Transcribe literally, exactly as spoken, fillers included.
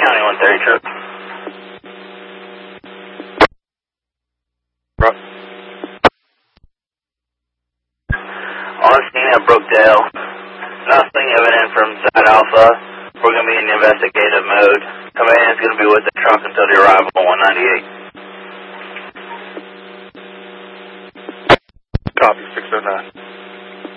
County one thirty truck. Bro. On scene at Brookdale. Nothing evident from Side Alpha. We're going to be in investigative mode. Command is going to be with the truck until the arrival on one ninety-eight. Copy, six oh nine.